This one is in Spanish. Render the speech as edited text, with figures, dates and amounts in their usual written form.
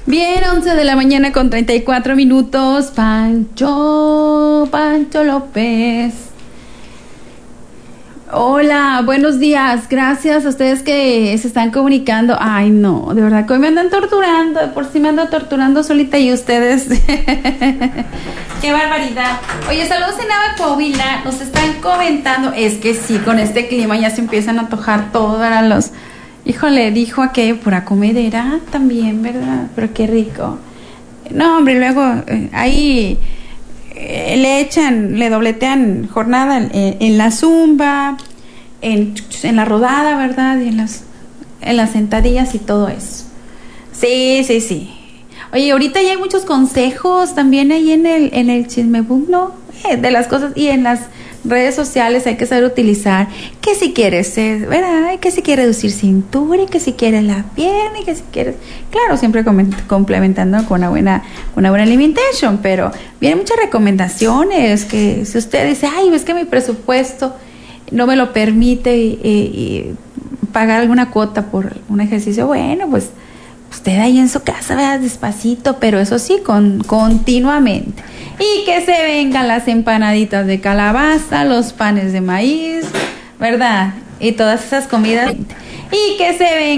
Bien, 11 de la mañana con 34 minutos. Pancho López. Hola, buenos días. Gracias a ustedes que se están comunicando. Ay, no, de verdad que hoy me andan torturando. Por si me ando torturando solita y ustedes. ¡Qué barbaridad! Oye, saludos en Nava Coahuila. Nos están comentando. Es que sí, con este clima ya se empiezan a antojar todos los... Híjole, dijo aquello, pura comedera también, ¿verdad? Pero qué rico. No, hombre, luego ahí le dobletean jornada en la zumba, en la rodada, ¿verdad? Y en las sentadillas y todo eso. Sí. Oye, ahorita ya hay muchos consejos también ahí en el chismebook, ¿no? De las cosas y en las redes sociales hay que saber utilizar que si quieres, ¿verdad? Que si quieres reducir cintura y que si quieres la pierna y que si quieres, claro, siempre complementando con una buena alimentación, pero vienen muchas recomendaciones que si usted dice, ay, ves que mi presupuesto no me lo permite y pagar alguna cuota por un ejercicio, bueno, pues usted ahí en su casa, ¿verdad? Despacito, pero eso sí, continuamente. Y que se vengan las empanaditas de calabaza, los panes de maíz, ¿verdad? Y todas esas comidas. Y que se vengan